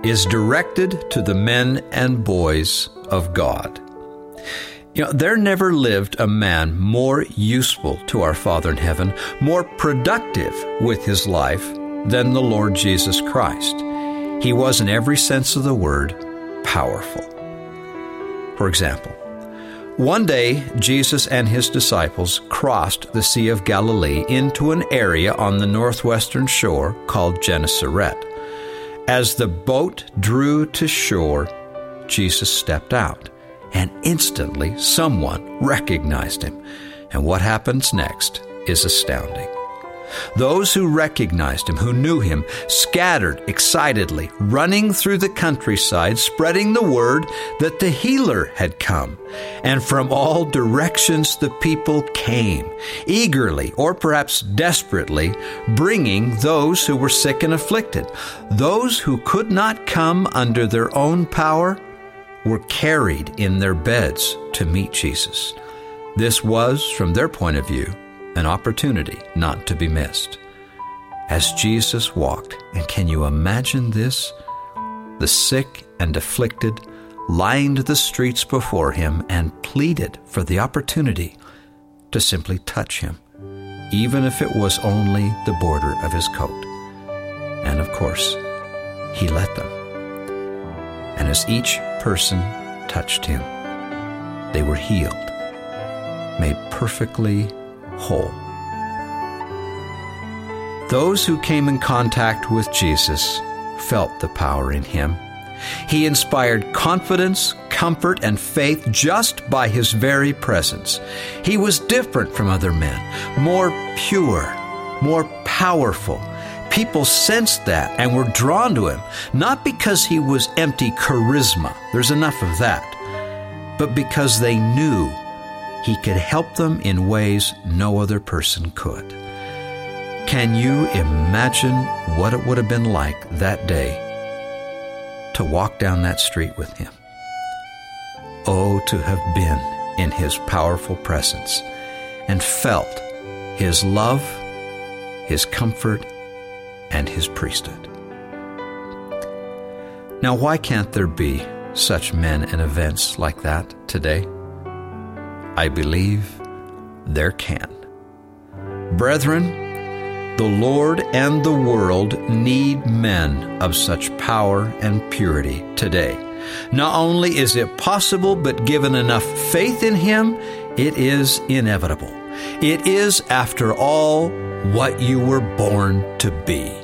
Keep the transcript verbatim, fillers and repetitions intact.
is directed to the men and boys of God. You know, there never lived a man more useful to our Father in heaven, more productive with his life than the Lord Jesus Christ. He was, in every sense of the word, powerful. For example, one day Jesus and his disciples crossed the Sea of Galilee into an area on the northwestern shore called Gennesaret. As the boat drew to shore, Jesus stepped out, and instantly someone recognized him. And what happens next is astounding. Those who recognized him, who knew him, scattered excitedly, running through the countryside, spreading the word that the healer had come. And from all directions the people came, eagerly or perhaps desperately, bringing those who were sick and afflicted. Those who could not come under their own power were carried in their beds to meet Jesus. This was, from their point of view, an opportunity not to be missed. As Jesus walked, and can you imagine this? The sick and afflicted lined the streets before him and pleaded for the opportunity to simply touch him, even if it was only the border of his coat. And of course, he let them. And as each person touched him, they were healed, made perfectly whole. Those who came in contact with Jesus felt the power in him. He inspired confidence, comfort, and faith just by his very presence. He was different from other men, more pure, more powerful. People sensed that and were drawn to him, not because he was empty charisma, there's enough of that, but because they knew he could help them in ways no other person could. Can you imagine what it would have been like that day to walk down that street with him? Oh, to have been in his powerful presence and felt his love, his comfort, and his priesthood. Now, why can't there be such men and events like that today? I believe there can. Brethren, the Lord and the world need men of such power and purity today. Not only is it possible, but given enough faith in him, it is inevitable. It is, after all, what you were born to be.